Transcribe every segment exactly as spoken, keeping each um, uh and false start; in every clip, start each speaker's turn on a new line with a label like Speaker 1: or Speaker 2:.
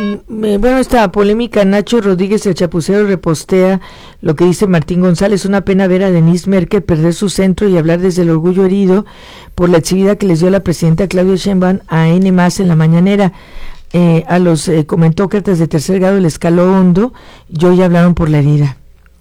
Speaker 1: Bueno, esta polémica, Nacho Rodríguez, el chapucero, repostea lo que dice Martín González. Una pena ver a Denise Merkel perder su centro y hablar desde el orgullo herido por la exhibida que les dio la presidenta Claudia Sheinbaum a N más en la mañanera. Eh, a los eh, comentócratas de tercer grado les caló hondo y hoy hablaron por la herida.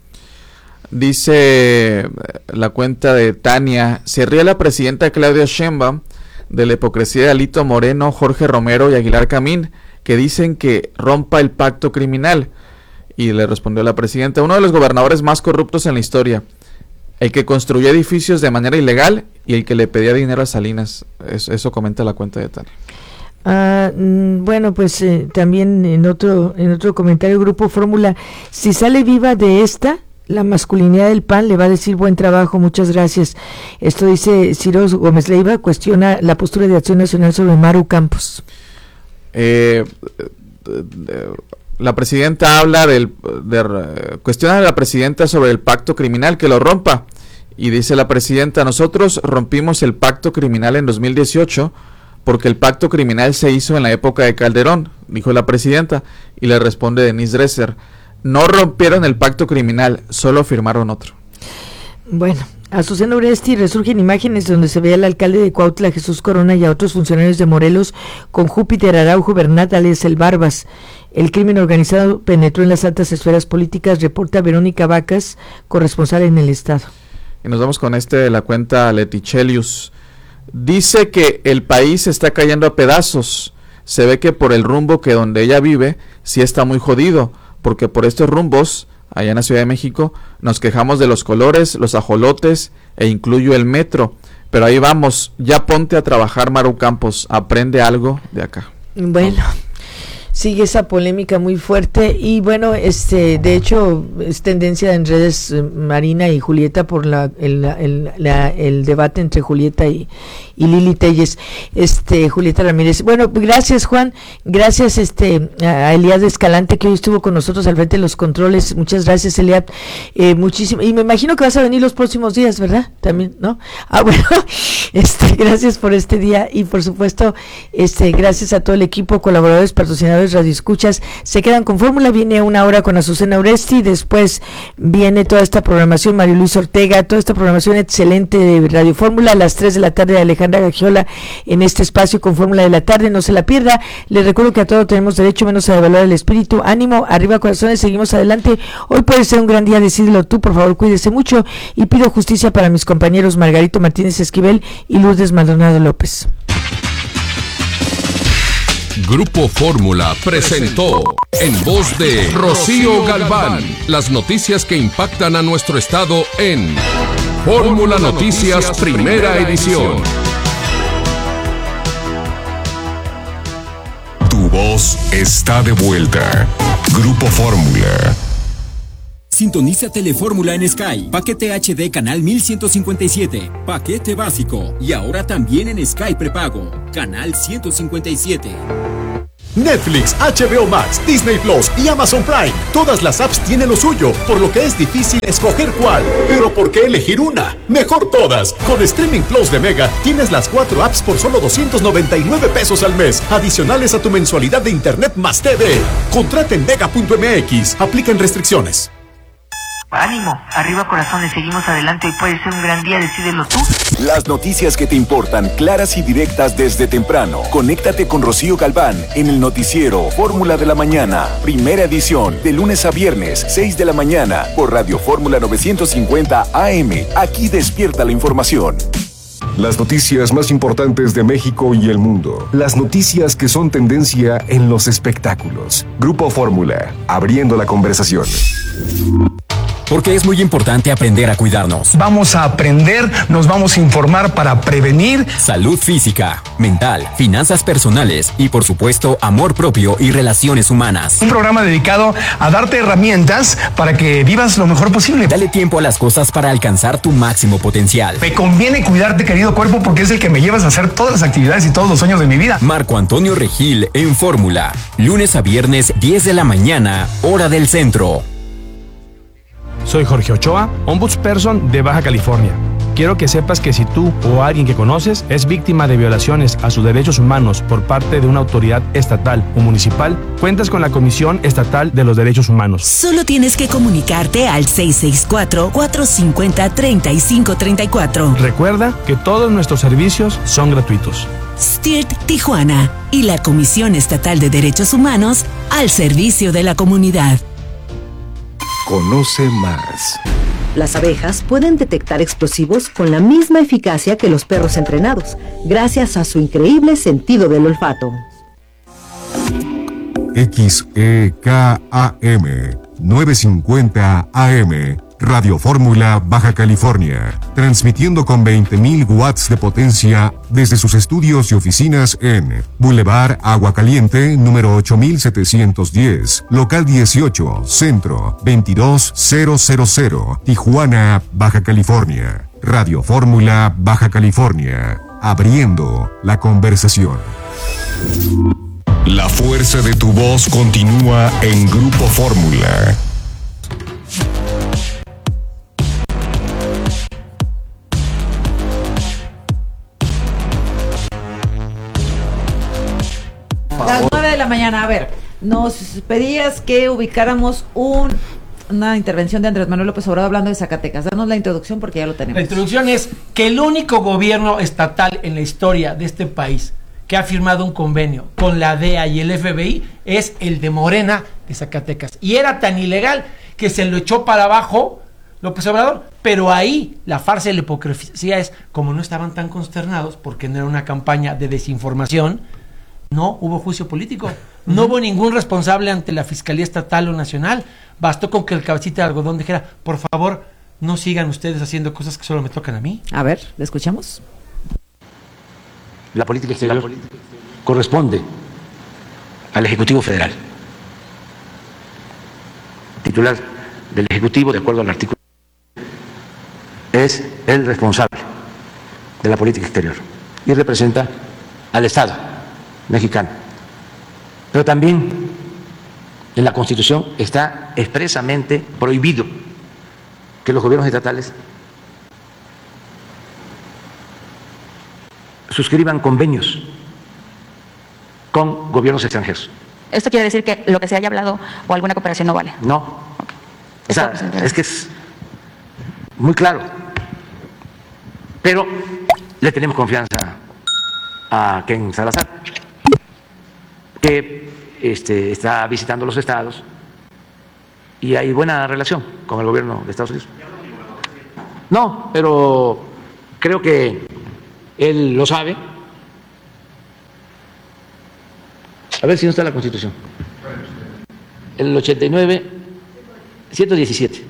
Speaker 2: Dice la cuenta de Tania, se ríe la presidenta Claudia Sheinbaum de la hipocresía de Alito Moreno, Jorge Romero y Aguilar Camín, que dicen que rompa el pacto criminal. Y le respondió la presidenta, uno de los gobernadores más corruptos en la historia, el que construyó edificios de manera ilegal y el que le pedía dinero a Salinas. Eso, eso comenta la cuenta de Tania.
Speaker 1: Ah, bueno, pues eh, también en otro en otro comentario, Grupo Fórmula, si sale viva de esta, la masculinidad del P A N le va a decir buen trabajo, muchas gracias. Esto dice Ciro Gómez Leiva, cuestiona la postura de Acción Nacional sobre Maru Campos.
Speaker 2: Eh, la presidenta habla del de, cuestiona a la presidenta sobre el pacto criminal, que lo rompa, y dice la presidenta, nosotros rompimos el pacto criminal en dos mil dieciocho porque el pacto criminal se hizo en la época de Calderón, dijo la presidenta, y le responde Denise Dresser, no rompieron el pacto criminal, solo firmaron otro.
Speaker 1: Bueno, Azucena Oresti, resurgen imágenes donde se ve al alcalde de Cuautla, Jesús Corona, y a otros funcionarios de Morelos con Júpiter Araujo Bernat, alias el Barbas. El crimen organizado penetró en las altas esferas políticas, reporta Verónica Vacas, corresponsal en el estado.
Speaker 2: Y nos vamos con este de la cuenta Letichelius. Dice que el país está cayendo a pedazos. Se ve que por el rumbo que donde ella vive sí está muy jodido, porque por estos rumbos, allá en la Ciudad de México, nos quejamos de los colores, los ajolotes e incluyo el metro. Pero ahí vamos, ya ponte a trabajar, Maru Campos, aprende algo de acá.
Speaker 1: Bueno, sigue esa polémica muy fuerte y bueno, este, de hecho es tendencia en redes, eh, Marina y Julieta, por la el, el, la, el debate entre Julieta y, y Lili Telles, este, Julieta Ramírez. Bueno, gracias Juan, gracias este a Eliad Escalante, que hoy estuvo con nosotros al frente de los controles. Muchas gracias, Eliad, eh, muchísimo, y me imagino que vas a venir los próximos días, ¿verdad? También, ¿no? Ah, bueno, este, gracias por este día y por supuesto, este, gracias a todo el equipo, colaboradores, patrocinadores, radioescuchas. Se quedan con Fórmula, viene una hora con Azucena Oresti, después viene toda esta programación, Mario Luis Ortega, toda esta programación excelente de Radio Fórmula, a las tres de la tarde, Alejandra Gagiola en este espacio con Fórmula de la tarde, no se la pierda. Les recuerdo que a todo tenemos derecho, menos a devaluar el espíritu. Ánimo, arriba corazones, seguimos adelante. Hoy puede ser un gran día, decídelo tú, por favor, cuídese mucho y pido justicia para mis compañeros Margarito Martínez Esquivel y Lourdes Maldonado López.
Speaker 3: Grupo Fórmula presentó en voz de Rocío Galván las noticias que impactan a nuestro estado en Fórmula Noticias Primera Edición. Tu voz está de vuelta. Grupo Fórmula.
Speaker 4: Sintoniza Telefórmula en Sky, paquete H D canal mil ciento cincuenta y siete, paquete básico y ahora también en Sky prepago, canal ciento cincuenta y siete.
Speaker 5: Netflix, H B O Max, Disney Plus y Amazon Prime. Todas las apps tienen lo suyo, por lo que es difícil escoger cuál. Pero ¿por qué elegir una? Mejor todas. Con Streaming Plus de Mega tienes las cuatro apps por solo doscientos noventa y nueve pesos al mes, adicionales a tu mensualidad de internet más T V. Contrata en mega punto m x. Aplican restricciones.
Speaker 6: Ánimo, arriba corazones, seguimos adelante, hoy puede ser un gran día, decídelo tú.
Speaker 7: Las noticias que te importan, claras y directas desde temprano. Conéctate con Rocío Galván en el noticiero Fórmula de la Mañana, primera edición, de lunes a viernes, seis de la mañana, por Radio Fórmula novecientos cincuenta A M. Aquí despierta la información.
Speaker 8: Las noticias más importantes de México y el mundo. Las noticias que son tendencia en los espectáculos. Grupo Fórmula, abriendo la conversación.
Speaker 4: Porque es muy importante aprender a cuidarnos.
Speaker 9: Vamos a aprender, nos vamos a informar para prevenir
Speaker 4: salud física, mental, finanzas personales y por supuesto amor propio y relaciones humanas.
Speaker 9: Un programa dedicado a darte herramientas para que vivas lo mejor posible.
Speaker 4: Dale tiempo a las cosas para alcanzar tu máximo potencial.
Speaker 9: Me conviene cuidarte, querido cuerpo, porque es el que me llevas a hacer todas las actividades y todos los sueños de mi vida.
Speaker 4: Marco Antonio Regil en Fórmula, lunes a viernes diez de la mañana, hora del centro.
Speaker 10: Soy Jorge Ochoa, ombudsperson de Baja California.
Speaker 9: quiero que sepas que si tú o alguien que conoces es víctima de violaciones a sus derechos humanos por parte de una autoridad estatal o municipal, cuentas con la Comisión Estatal de los Derechos Humanos.
Speaker 10: Solo tienes que comunicarte al seis seis cuatro, cuatro cinco cero, tres cinco tres cuatro.
Speaker 9: Recuerda que todos nuestros servicios son gratuitos.
Speaker 10: S T I R T Tijuana y la Comisión Estatal de Derechos Humanos al servicio de la comunidad.
Speaker 8: Conoce más.
Speaker 11: Las abejas pueden detectar explosivos con la misma eficacia que los perros entrenados, gracias a su increíble sentido del olfato.
Speaker 8: X E K A M novecientos cincuenta A M Radio Fórmula, Baja California, transmitiendo con veinte mil watts de potencia desde sus estudios y oficinas en Boulevard Agua Caliente, número ocho mil setecientos diez, local dieciocho, centro, veintidós mil, Tijuana, Baja California. Radio Fórmula, Baja California, abriendo la conversación. La fuerza de tu voz continúa en Grupo Fórmula.
Speaker 12: Las nueve de la mañana, a ver, nos pedías que ubicáramos un, una intervención de Andrés Manuel López Obrador hablando de Zacatecas. Danos la introducción porque ya lo tenemos.
Speaker 13: La introducción es que el único gobierno estatal en la historia de este país que ha firmado un convenio con la D E A y el F B I es el de Morena de Zacatecas. Y era tan ilegal que se lo echó para abajo López Obrador, pero ahí la farsa y la hipocresía es, como no estaban tan consternados porque no era una campaña de desinformación, no hubo juicio político, no hubo ningún responsable ante la Fiscalía Estatal o Nacional. Bastó con que el cabecita de algodón dijera, por favor, no sigan ustedes haciendo cosas que solo me tocan a mí.
Speaker 12: A ver, ¿le escuchamos?
Speaker 14: La política exterior la política. corresponde al Ejecutivo Federal, titular del Ejecutivo, de acuerdo al artículo, es el responsable de la política exterior y representa al Estado mexicano. Pero también en la Constitución está expresamente prohibido que los gobiernos estatales suscriban convenios con gobiernos extranjeros.
Speaker 15: ¿Esto quiere decir que lo que se haya hablado o alguna cooperación no vale?
Speaker 14: No. O sea, es que es muy claro. Pero le tenemos confianza a Ken Salazar, que este, está visitando los estados y hay buena relación con el gobierno de Estados Unidos. No, pero creo que él lo sabe. A ver si no está la Constitución. El ochenta y nueve, ciento diecisiete.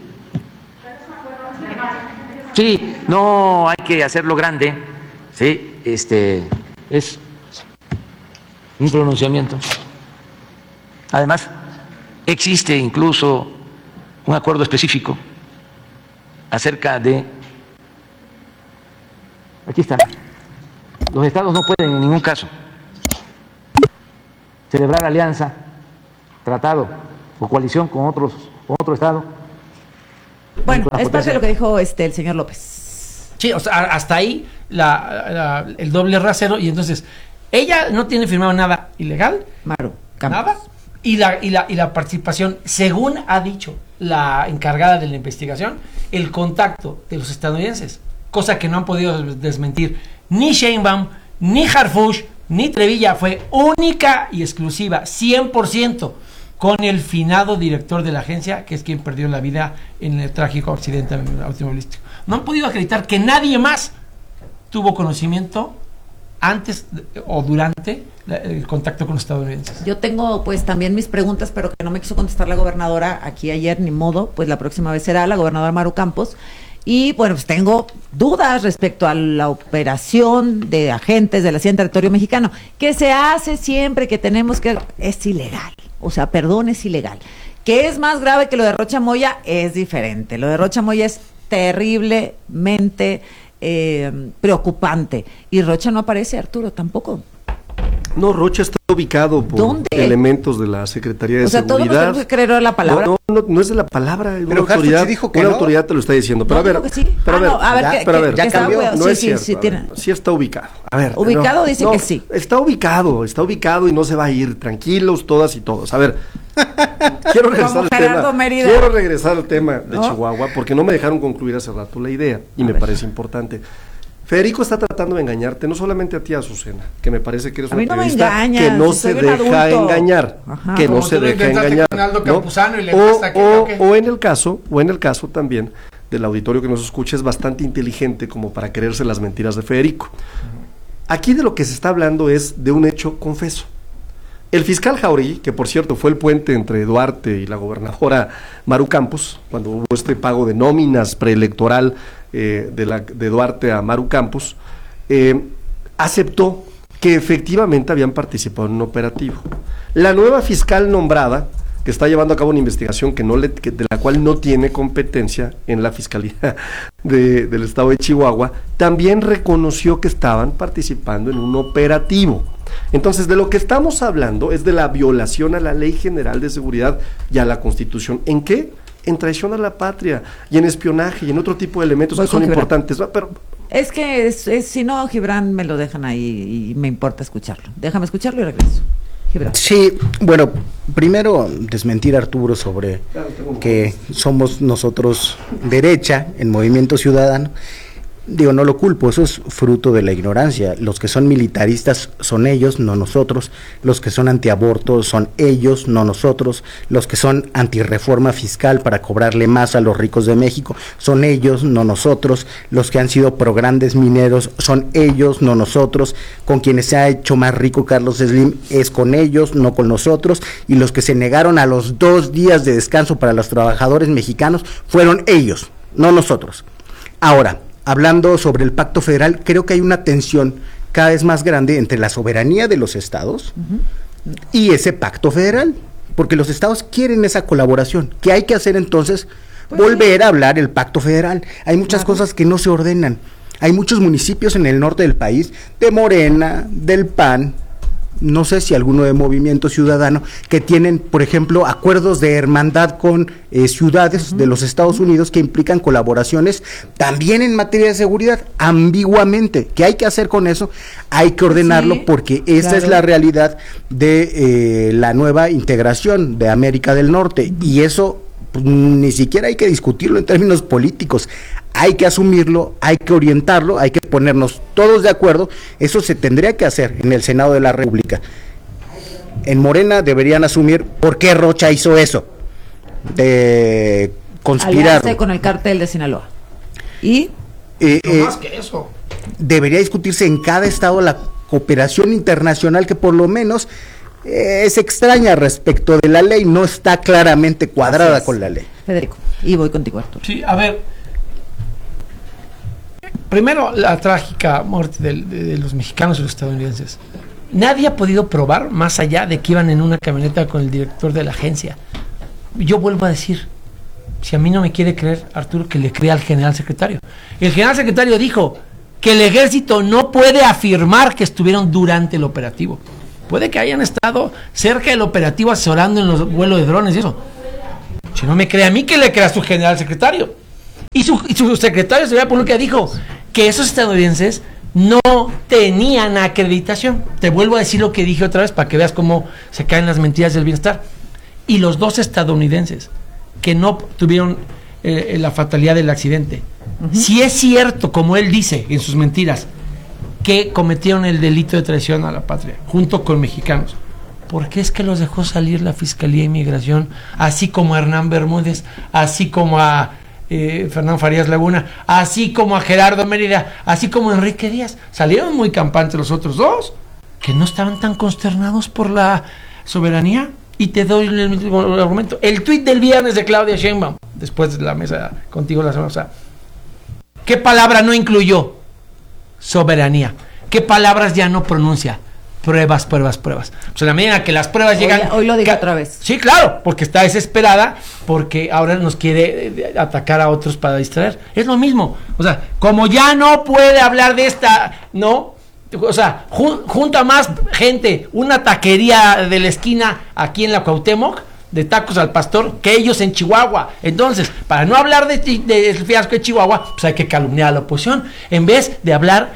Speaker 14: Sí, no hay que hacerlo grande. Sí, este es un pronunciamiento. Además, existe incluso un acuerdo específico acerca de, aquí está, los estados no pueden en ningún caso celebrar alianza, tratado o coalición con otros, con otro estado.
Speaker 12: Bueno, es parte de lo que dijo este el señor López.
Speaker 13: Sí, o sea, hasta ahí la, la, el doble rasero, y entonces ella no tiene firmado nada ilegal,
Speaker 12: Maru,
Speaker 13: nada, y la, y la y la participación, según ha dicho la encargada de la investigación, el contacto de los estadounidenses, cosa que no han podido desmentir ni Sheinbaum, ni Harfuch, ni Trevilla, fue única y exclusiva, cien por ciento, con el finado director de la agencia, que es quien perdió la vida en el trágico accidente automovilístico. No han podido acreditar que nadie más tuvo conocimiento antes o durante el contacto con los estadounidenses.
Speaker 12: Yo tengo pues también mis preguntas, pero que no me quiso contestar la gobernadora aquí ayer, ni modo, pues la próxima vez será la gobernadora Maru Campos. Y bueno, pues tengo dudas respecto a la operación de agentes de la Hacienda del Territorio Mexicano, que se hace siempre que tenemos que... es ilegal, o sea, perdón, es ilegal. Que es más grave que lo de Rocha Moya, es diferente. Lo de Rocha Moya es terriblemente eh, preocupante. Y Rocha no aparece, Arturo, tampoco.
Speaker 16: No, Rocha está ubicado por
Speaker 12: ¿Dónde?
Speaker 16: elementos de la Secretaría de
Speaker 12: O sea,
Speaker 16: Seguridad.
Speaker 12: todos nos tenemos que creer la palabra.
Speaker 16: No, no, no, no es de la palabra, una
Speaker 17: Pero
Speaker 16: autoridad,
Speaker 17: Harfuch dijo que
Speaker 16: una
Speaker 17: no.
Speaker 16: autoridad te lo está diciendo. Pero
Speaker 12: No,
Speaker 16: a ver,
Speaker 12: dijo que sí.
Speaker 16: pero
Speaker 12: Ah,
Speaker 16: a ver,
Speaker 12: no, a ver,
Speaker 16: ya,
Speaker 12: que-
Speaker 16: pero a
Speaker 12: que-
Speaker 16: ver,
Speaker 12: que
Speaker 16: ya
Speaker 12: está
Speaker 16: cambió,
Speaker 12: huevo.
Speaker 16: no
Speaker 12: Sí,
Speaker 16: es
Speaker 12: sí,
Speaker 16: cierto,
Speaker 12: sí,
Speaker 16: a
Speaker 12: tiene-
Speaker 16: ver, sí está ubicado. A ver,
Speaker 12: Ubicado dice que sí.
Speaker 16: Está ubicado, está ubicado y no se va a ir, tranquilos todas y todos. A ver, quiero regresar
Speaker 12: Como
Speaker 16: al
Speaker 12: Gerardo
Speaker 16: tema.
Speaker 12: Mérida.
Speaker 16: Quiero regresar al tema de
Speaker 12: ¿No?
Speaker 16: Chihuahua porque no me dejaron concluir hace rato la idea y me parece importante. Federico está tratando de engañarte, no solamente a ti, Azucena, que me parece que eres
Speaker 12: A
Speaker 16: una
Speaker 12: mí no me
Speaker 16: periodista
Speaker 12: engañas,
Speaker 16: que no
Speaker 12: si
Speaker 16: se
Speaker 12: soy un
Speaker 16: deja
Speaker 12: adulto.
Speaker 16: engañar,
Speaker 12: Ajá.
Speaker 16: que no
Speaker 13: Como
Speaker 16: se
Speaker 13: tú lo
Speaker 16: deja
Speaker 13: intentaste
Speaker 16: engañar.
Speaker 13: con Aldo
Speaker 16: ¿no?
Speaker 13: Campuzano y le
Speaker 16: o,
Speaker 13: dijiste aquello,
Speaker 16: o-
Speaker 13: ¿o qué?
Speaker 16: o en el caso, o en el caso también del auditorio que nos escucha es bastante inteligente como para creerse las mentiras de Federico. Aquí de lo que se está hablando es de un hecho confeso. El fiscal Jauregui, que por cierto fue el puente entre Duarte y la gobernadora Maru Campos, cuando hubo este pago de nóminas preelectoral eh, de, la, de Duarte a Maru Campos, eh, aceptó que efectivamente habían participado en un operativo. La nueva fiscal nombrada, que está llevando a cabo una investigación que no le, que, de la cual no tiene competencia en la Fiscalía de, del Estado de Chihuahua, también reconoció que estaban participando en un operativo. Entonces, de lo que estamos hablando es de la violación a la Ley General de Seguridad y a la Constitución. ¿En qué? En traición a la patria y en espionaje y en otro tipo de elementos
Speaker 12: Voy
Speaker 16: que son
Speaker 12: con Gibran.
Speaker 16: importantes. ¿Va? Pero
Speaker 12: Es que es, es- si no, Gibran me lo dejan ahí y me importa escucharlo. Déjame escucharlo y regreso. Gibran.
Speaker 17: Sí, bueno, primero desmentir a Arturo sobre que somos nosotros derecha en Movimiento Ciudadano. Digo, no lo culpo, eso es fruto de la ignorancia. Los que son militaristas son ellos, no nosotros. Los que son antiaborto son ellos, no nosotros. Los que son antirreforma fiscal para cobrarle más a los ricos de México son ellos, no nosotros. Los que han sido pro grandes mineros son ellos, no nosotros. Con quienes se ha hecho más rico Carlos Slim es con ellos, no con nosotros. Y los que se negaron a los dos días de descanso para los trabajadores mexicanos fueron ellos, no nosotros. Ahora, hablando sobre el pacto federal, creo que hay una tensión cada vez más grande entre la soberanía de los estados uh-huh. y ese pacto federal, porque los estados quieren esa colaboración. ¿Qué hay que hacer entonces? Pues volver sí. a hablar el pacto federal. Hay muchas claro. cosas que no se ordenan. Hay muchos municipios en el norte del país, de Morena, del P A N, no sé si alguno de Movimiento Ciudadano, que tienen, por ejemplo, acuerdos de hermandad con eh, ciudades uh-huh. de los Estados Unidos que implican colaboraciones también en materia de seguridad, ambiguamente. ¿Qué hay que hacer con eso? Hay que ordenarlo sí, porque esa claro. es la realidad de eh, la nueva integración de América del Norte uh-huh. y eso pues, ni siquiera hay que discutirlo en términos políticos. Hay que asumirlo, hay que orientarlo, hay que ponernos todos de acuerdo. Eso se tendría que hacer en el Senado de la República. En Morena deberían asumir por qué Rocha hizo eso, de conspirar.
Speaker 12: Aliarse con el cártel de Sinaloa. Y
Speaker 17: eh,
Speaker 13: no
Speaker 17: eh,
Speaker 13: más que eso.
Speaker 17: Debería discutirse en cada estado la cooperación internacional que por lo menos eh, es extraña respecto de la ley, no está claramente cuadrada es. con la ley.
Speaker 12: Federico, y voy contigo, Arturo.
Speaker 13: Sí, a ver. Primero, la trágica muerte de, de, de los mexicanos y los estadounidenses. Nadie ha podido probar, más allá de que iban en una camioneta con el director de la agencia. Yo vuelvo a decir, si a mí no me quiere creer, Arturo, que le crea al general secretario. El general secretario dijo que el ejército no puede afirmar que estuvieron durante el operativo. Puede que hayan estado cerca del operativo asesorando en los vuelos de drones y eso. Si no me cree a mí, que le crea a su general secretario. Y su, y su secretario de Seguridad Pública dijo que esos estadounidenses no tenían acreditación. Te vuelvo a decir lo que dije otra vez para que veas cómo se caen las mentiras del bienestar. Y los dos estadounidenses que no tuvieron eh, la fatalidad del accidente, uh-huh. si es cierto, como él dice en sus mentiras, que cometieron el delito de traición a la patria, junto con mexicanos, ¿por qué es que los dejó salir la Fiscalía de Inmigración, así como a Hernán Bermúdez, así como a Eh, Fernán Farías Laguna, así como a Gerardo Mérida, así como a Enrique Díaz? Salieron muy campantes los otros dos, que no estaban tan consternados por la soberanía. Y te doy el mismo argumento. El tuit del viernes de Claudia Sheinbaum, después de la mesa contigo la semana pasada, ¿qué palabra no incluyó? Soberanía. ¿Qué palabras ya no pronuncia? Pruebas, pruebas, pruebas. Pues en la medida que las pruebas
Speaker 12: hoy,
Speaker 13: llegan...
Speaker 12: Hoy lo digo otra vez.
Speaker 13: Sí, claro, porque está desesperada, porque ahora nos quiere atacar a otros para distraer. Es lo mismo. O sea, como ya no puede hablar de esta, no, o sea, jun, junta más gente una taquería de la esquina aquí en la Cuauhtémoc de tacos al pastor que ellos en Chihuahua. Entonces, para no hablar de, de, del fiasco de Chihuahua, pues hay que calumniar a la oposición en vez de hablar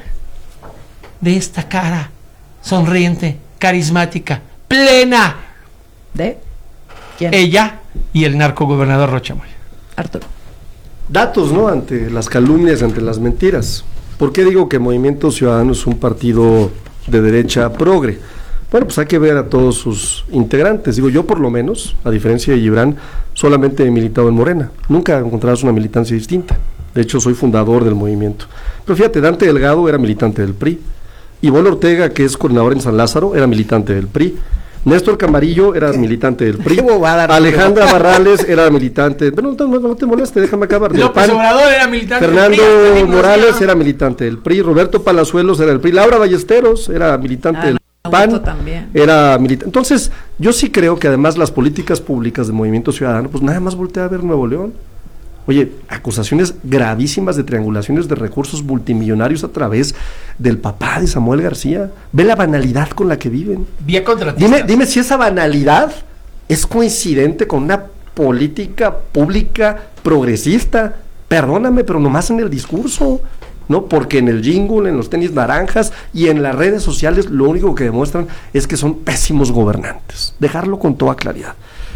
Speaker 13: de esta cara sonriente, carismática, plena
Speaker 12: de ¿quién?
Speaker 13: Ella y el narcogobernador Rocha Moya.
Speaker 12: Arturo.
Speaker 16: Datos, ¿no? Ante las calumnias, ante las mentiras. ¿Por qué digo que Movimiento Ciudadano es un partido de derecha progre? Bueno, pues hay que ver a todos sus integrantes. Digo, yo por lo menos, a diferencia de Gibran, solamente he militado en Morena. Nunca encontrarás una militancia distinta. De hecho, soy fundador del movimiento. Pero fíjate, Dante Delgado era militante del P R I. Ivonne Ortega, que es coordinador en San Lázaro, era militante del P R I. Néstor Camarillo era militante del P R I. Alejandra Barrales era militante. Pero no, no, no te moleste, déjame acabar.
Speaker 13: López Obrador era militante
Speaker 16: Fernando
Speaker 13: del P R I.
Speaker 16: Morales era militante del P R I. Roberto Palazuelos era del P R I. Laura Ballesteros era militante ah, del P A N.
Speaker 12: También.
Speaker 16: Era militante. Entonces, yo sí creo que además las políticas públicas del Movimiento Ciudadano, pues nada más voltea a ver Nuevo León. Oye, acusaciones gravísimas de triangulaciones de recursos multimillonarios a través del papá de Samuel García. Ve la banalidad con la que viven.
Speaker 13: Vía contratistas.
Speaker 16: Dime, dime si esa banalidad es coincidente con una política pública progresista. Perdóname, pero nomás en el discurso, ¿no? Porque en el jingle, en los tenis naranjas y en las redes sociales lo único que demuestran es que son pésimos gobernantes. Dejarlo con toda claridad.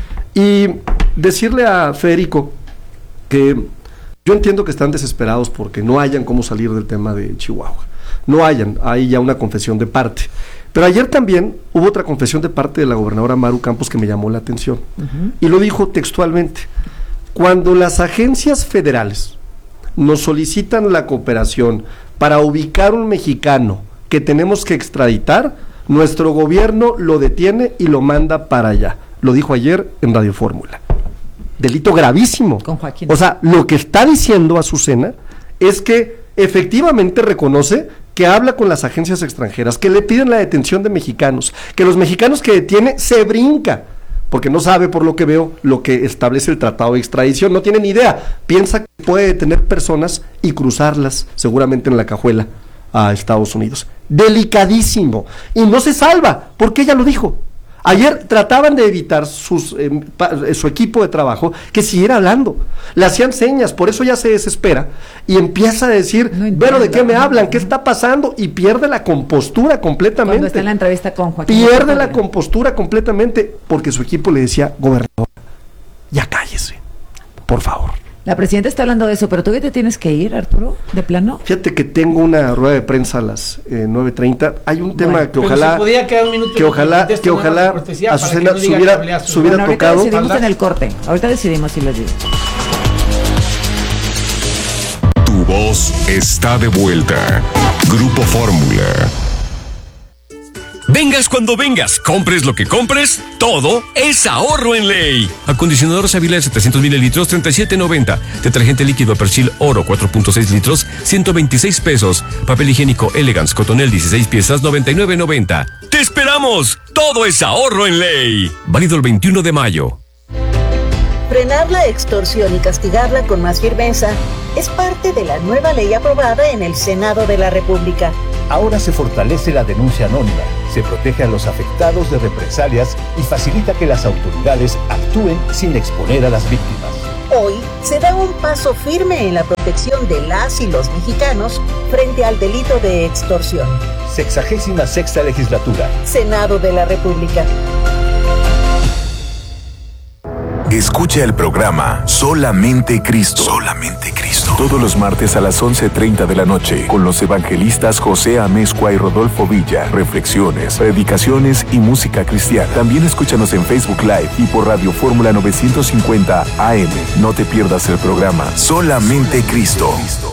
Speaker 16: Y decirle a Federico que yo entiendo que están desesperados porque no hayan cómo salir del tema de Chihuahua. No hayan, hay ya una confesión de parte. Pero ayer también hubo otra confesión de parte de la gobernadora Maru Campos que me llamó la atención. Uh-huh. Y lo dijo textualmente. Cuando las agencias federales nos solicitan la cooperación para ubicar un mexicano que tenemos que extraditar, nuestro gobierno lo detiene y lo manda para allá. Lo dijo ayer en Radio Fórmula. Delito gravísimo.
Speaker 12: Con Joaquín.
Speaker 16: O sea, lo que está diciendo Azucena es que efectivamente reconoce que habla con las agencias extranjeras, que le piden la detención de mexicanos, que los mexicanos que detiene se brinca, porque no sabe, por lo que veo, lo que establece el tratado de extradición, no tiene ni idea, piensa que puede detener personas y cruzarlas seguramente en la cajuela a Estados Unidos. Delicadísimo. Y no se salva, porque ella lo dijo. Ayer trataban de evitar sus, eh, pa, su equipo de trabajo que siguiera hablando. Le hacían señas, por eso ya se desespera y empieza a decir, no pero ¿de qué me hablan? ¿Qué está pasando? Y pierde la compostura completamente.
Speaker 12: Cuando está en la entrevista con Joaquín.
Speaker 16: Pierde la compostura completamente porque su equipo le decía, gobernador, ya cállese, por favor.
Speaker 12: La presidenta está hablando de eso, pero tú que te tienes que ir, Arturo, de plano.
Speaker 16: Fíjate que tengo una rueda de prensa a las eh, nueve treinta. Hay un tema bueno, que ojalá,
Speaker 13: se podía quedar un minuto
Speaker 16: que ojalá, que ojalá Azucena no se hubiera, se hubiera
Speaker 12: bueno,
Speaker 16: tocado.
Speaker 12: Ahorita decidimos en el corte. Ahorita decidimos si lo digo.
Speaker 8: Tu voz está de vuelta. Grupo Fórmula.
Speaker 18: Vengas cuando vengas, compres lo que compres, todo es ahorro en ley. Acondicionador Savila de setecientos mililitros, treinta y siete noventa. Detergente líquido Persil Oro, cuatro punto seis litros, ciento veintiséis pesos. Papel higiénico Elegance Cotonel, dieciséis piezas, noventa y nueve noventa. ¡Te esperamos! Todo es ahorro en ley. Válido el veintiuno de mayo.
Speaker 19: Frenar la extorsión y castigarla con más firmeza es parte de la nueva ley aprobada en el Senado de la República.
Speaker 20: Ahora se fortalece la denuncia anónima, se protege a los afectados de represalias y facilita que las autoridades actúen sin exponer a las víctimas.
Speaker 19: Hoy se da un paso firme en la protección de las y los mexicanos frente al delito de extorsión.
Speaker 20: Sexagésima sexta legislatura.
Speaker 19: Senado de la República.
Speaker 7: Escucha el programa Solamente Cristo. Solamente Cristo. Todos los martes a las once treinta de la noche con los evangelistas José Amezcua y Rodolfo Villa. Reflexiones, predicaciones y música cristiana. También escúchanos en Facebook Live y por Radio Fórmula novecientos cincuenta A M. No te pierdas el programa Solamente Cristo.